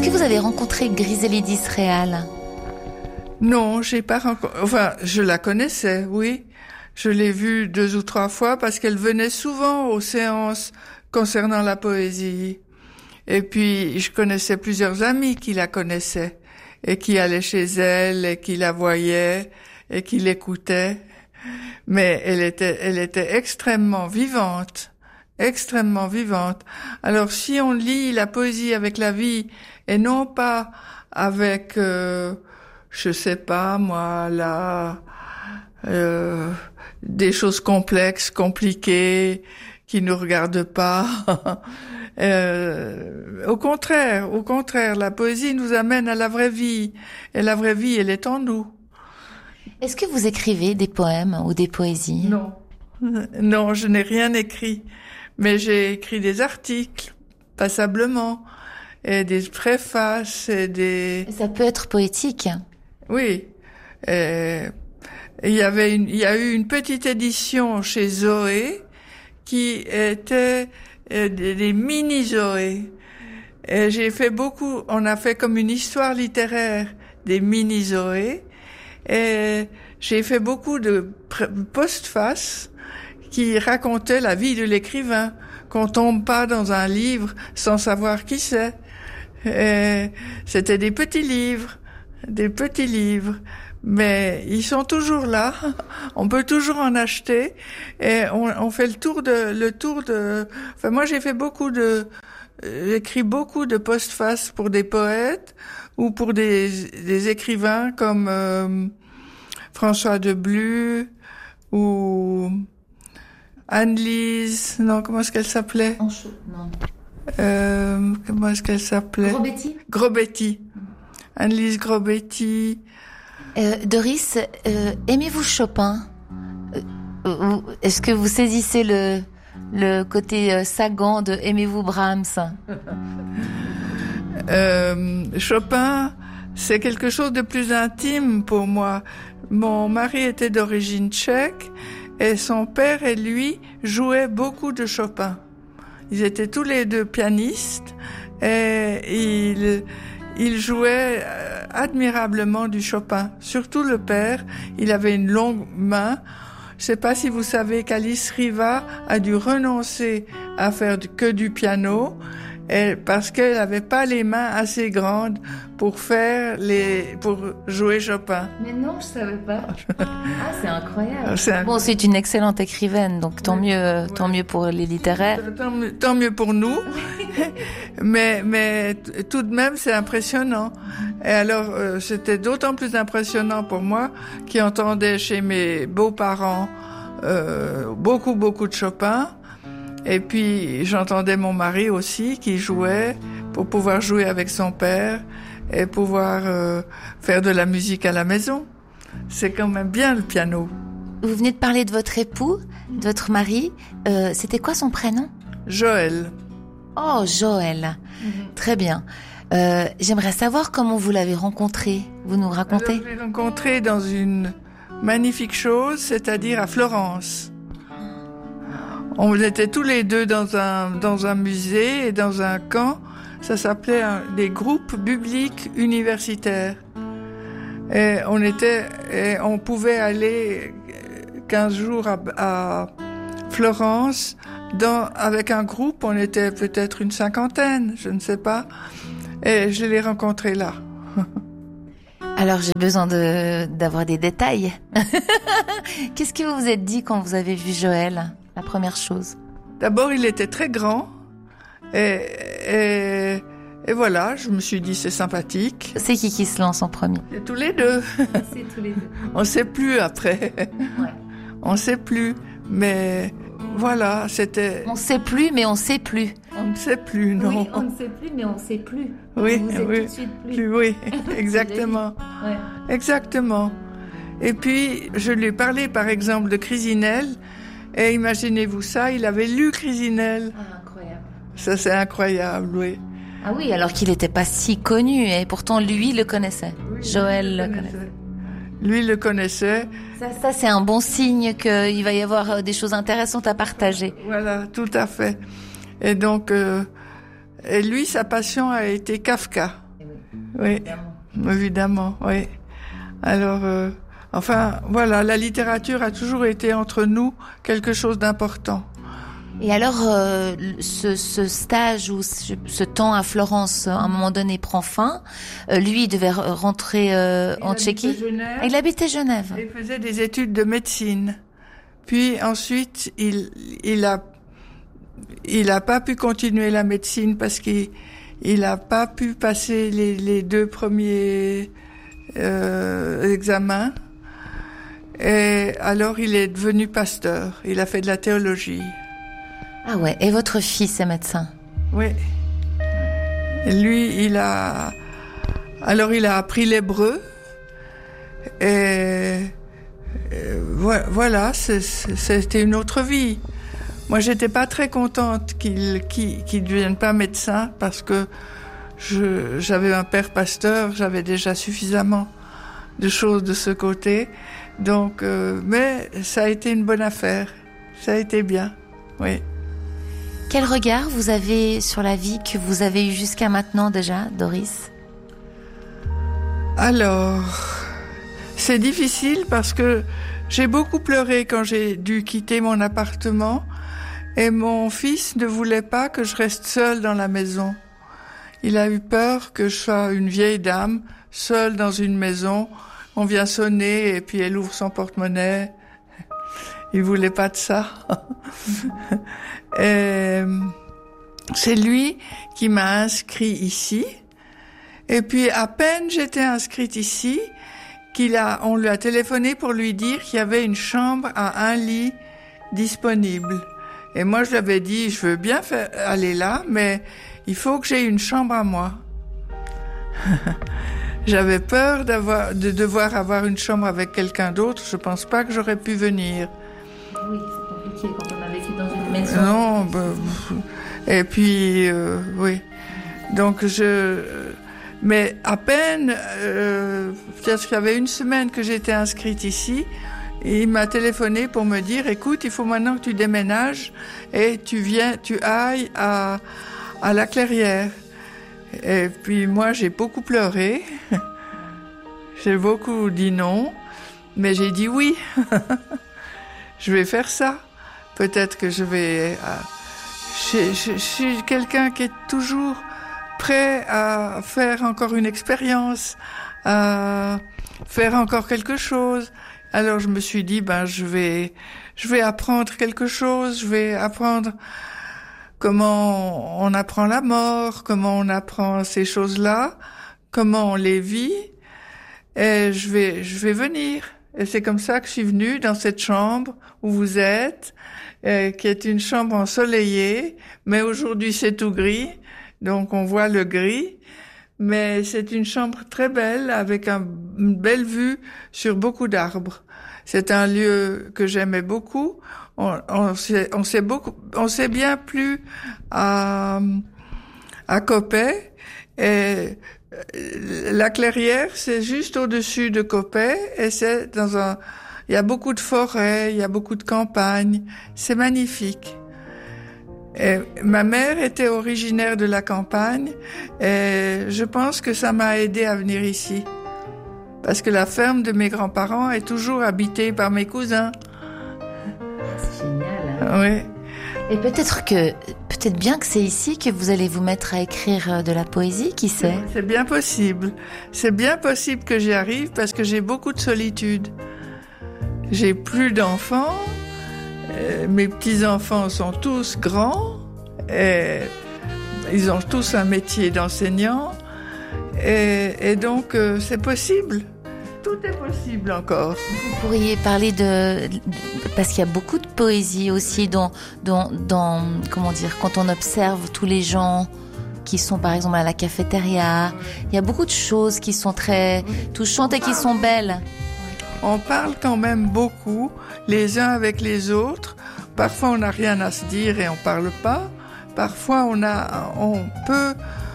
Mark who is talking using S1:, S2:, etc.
S1: que vous avez rencontré Griselidis Réal?
S2: Non, j'ai pas rencontré. Enfin, je la connaissais, oui. Je l'ai vue 2 ou 3 fois parce qu'elle venait souvent aux séances concernant la poésie. Et puis, je connaissais plusieurs amis qui la connaissaient et qui allaient chez elle et qui la voyaient et qui l'écoutaient. Mais elle était extrêmement vivante. Extrêmement vivante. Alors, si on lit la poésie avec la vie et non pas avec, je sais pas, moi, des choses complexes, compliquées, qui nous regardent pas. Au contraire, la poésie nous amène à la vraie vie. Et la vraie vie, elle est en nous.
S1: Est-ce que vous écrivez des poèmes ou des poésies?
S2: Non. Non, je n'ai rien écrit. Mais j'ai écrit des articles, passablement, et des préfaces, et des...
S1: Ça peut être poétique.
S2: Oui. Il y a eu une petite édition chez Zoé qui était des mini-Zoé. Et on a fait comme une histoire littéraire des mini-Zoé. Et j'ai fait beaucoup de postfaces qui racontaient la vie de l'écrivain, qu'on tombe pas dans un livre sans savoir qui c'est. Et c'était des petits livres, mais ils sont toujours là. On peut toujours en acheter et on fait le tour de. Enfin, moi, j'ai écrit beaucoup de postfaces pour des poètes ou pour des écrivains comme François de Blu ou Anne-Lise. Non, comment est-ce qu'elle s'appelait?
S1: Non.
S2: Comment est-ce qu'elle s'appelait? Grobetti. Anne-Lise Grobetti.
S1: Doris, aimez-vous Chopin? Est-ce que vous saisissez le côté Sagan de aimez-vous Brahms?
S2: Chopin, c'est quelque chose de plus intime pour moi. Mon mari était d'origine tchèque et son père et lui jouaient beaucoup de Chopin. Ils étaient tous les deux pianistes et ils jouaient admirablement du Chopin. Surtout le père, il avait une longue main. Je sais pas si vous savez qu'Alice Riva a dû renoncer à faire que du piano parce qu'elle n'avait pas les mains assez grandes pour jouer Chopin.
S1: Mais non, je savais pas. Ah, c'est incroyable. Bon, c'est une excellente écrivaine, donc tant mieux pour les littéraires.
S2: Tant mieux pour nous. mais tout de même, c'est impressionnant. Et alors, c'était d'autant plus impressionnant pour moi qui entendais chez mes beaux-parents beaucoup de Chopin. Et puis, j'entendais mon mari aussi qui jouait pour pouvoir jouer avec son père et pouvoir faire de la musique à la maison. C'est quand même bien le piano.
S1: Vous venez de parler de votre époux, de votre mari. C'était quoi son prénom?
S2: Joël.
S1: Oh, Joël. Très bien. J'aimerais savoir comment vous l'avez rencontré. Vous nous racontez?
S2: Alors, je l'ai rencontré dans une magnifique chose, c'est-à-dire à Florence. On était tous les deux dans un musée et dans un camp. Ça s'appelait des groupes bibliques universitaires. Et on pouvait aller 15 jours à Florence avec un groupe. On était peut-être une 50aine, je ne sais pas. Et je l'ai rencontré là.
S1: Alors j'ai besoin d'avoir des détails. Qu'est-ce que vous vous êtes dit quand vous avez vu Joël? La première chose.
S2: D'abord, il était très grand. Et voilà, je me suis dit, c'est sympathique.
S1: C'est qui se lance en premier?
S2: C'est tous les deux.
S1: C'est tous les deux.
S2: On sait plus après.
S1: Ouais.
S2: On sait plus. Mais voilà, c'était...
S1: On sait plus, mais on sait plus.
S2: On ne sait plus, non.
S1: Oui, on ne sait plus, mais on sait plus.
S2: Oui,
S1: vous êtes
S2: oui.
S1: tout de suite plus.
S2: Oui, exactement.
S1: Ouais.
S2: Exactement. Et puis, je lui ai parlé, par exemple, de Crisinel. Et imaginez-vous ça, il avait lu Crisinel.
S1: Ah, incroyable.
S2: Ça, c'est incroyable, oui.
S1: Ah oui, alors qu'il n'était pas si connu, et pourtant lui le connaissait. Oui, Joël le connaissait.
S2: Lui le connaissait.
S1: Ça c'est un bon signe qu'il va y avoir des choses intéressantes à partager.
S2: Voilà, tout à fait. Et donc, et lui, sa passion a été Kafka. Oui, évidemment, oui. Alors, enfin, voilà, la littérature a toujours été entre nous quelque chose d'important.
S1: Et alors, ce stage ou ce temps à Florence, à un moment donné, prend fin. Lui, il devait rentrer en Tchéquie. Il habitait Genève.
S2: Il faisait des études de médecine. Puis ensuite, il a pas pu continuer la médecine parce qu'il a pas pu passer les 2 premiers examens. Et alors, il est devenu pasteur. Il a fait de la théologie.
S1: Ah ouais, et votre fils est médecin?
S2: Oui. Lui, il a appris l'hébreu. Et voilà, c'était une autre vie. Moi, j'étais pas très contente qu'il devienne pas médecin parce que j'avais un père pasteur, j'avais déjà suffisamment de choses de ce côté. Donc, mais ça a été une bonne affaire. Ça a été bien, oui.
S1: Quel regard vous avez sur la vie que vous avez eue jusqu'à maintenant déjà, Doris?
S2: Alors, c'est difficile parce que j'ai beaucoup pleuré quand j'ai dû quitter mon appartement et mon fils ne voulait pas que je reste seule dans la maison. Il a eu peur que je sois une vieille dame, seule dans une maison. On vient sonner et puis elle ouvre son porte-monnaie. Il voulait pas de ça. Et c'est lui qui m'a inscrit ici. Et puis à peine j'étais inscrite ici, on lui a téléphoné pour lui dire qu'il y avait une chambre à 1 lit disponible. Et moi je lui avais dit, je veux bien aller là, mais il faut que j'ai une chambre à moi. J'avais peur de devoir avoir une chambre avec quelqu'un d'autre. Je pense pas que j'aurais pu venir.
S1: Oui, c'est compliqué quand on a vécu dans une maison.
S2: Non, et puis, oui. Donc, mais à peine, peut-être qu'il y avait 1 semaine que j'étais inscrite ici, et il m'a téléphoné pour me dire, écoute, il faut maintenant que tu déménages et tu ailles à la Clairière. Et puis moi, j'ai beaucoup pleuré. J'ai beaucoup dit non, mais j'ai dit oui. Je vais faire ça. Peut-être que je vais... Je suis quelqu'un qui est toujours prêt à faire encore une expérience, à faire encore quelque chose. Alors je me suis dit, je vais apprendre quelque chose, je vais apprendre comment on apprend la mort, comment on apprend ces choses-là, comment on les vit, et je vais venir. Et c'est comme ça que je suis venue dans cette chambre où vous êtes, qui est une chambre ensoleillée, mais aujourd'hui c'est tout gris, donc on voit le gris, mais c'est une chambre très belle avec une belle vue sur beaucoup d'arbres. C'est un lieu que j'aimais beaucoup. On s'est bien plu à Coppet, et la Clairière, c'est juste au-dessus de Coppet, et c'est il y a beaucoup de forêts, il y a beaucoup de campagnes. C'est magnifique. Et ma mère était originaire de la campagne, et je pense que ça m'a aidé à venir ici. Parce que la ferme de mes grands-parents est toujours habitée par mes cousins.
S1: C'est génial.
S2: Oui.
S1: Et peut-être bien que c'est ici que vous allez vous mettre à écrire de la poésie, qui sait?
S2: C'est bien possible. C'est bien possible que j'y arrive parce que j'ai beaucoup de solitude. J'ai plus d'enfants. Mes petits-enfants sont tous grands. Et ils ont tous un métier d'enseignant. Et donc, c'est possible. Tout est possible encore.
S1: Vous pourriez parler parce qu'il y a beaucoup de poésie aussi dans comment dire, quand on observe tous les gens qui sont par exemple à la cafétéria, il y a beaucoup de choses qui sont très touchantes et qui sont belles.
S2: On parle quand même beaucoup les uns avec les autres. Parfois on n'a rien à se dire et on parle pas. Parfois on peut